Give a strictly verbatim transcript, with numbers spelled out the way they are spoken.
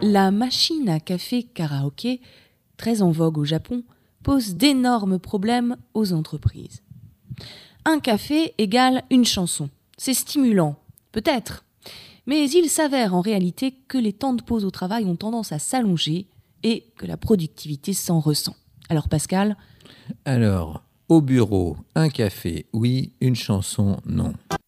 La machine à café karaoké, très en vogue au Japon, pose d'énormes problèmes aux entreprises. Un café égale une chanson. C'est stimulant, peut-être. Mais il s'avère en réalité que les temps de pause au travail ont tendance à s'allonger et que la productivité s'en ressent. Alors Pascal ? Alors, au bureau, un café, oui, une chanson, non.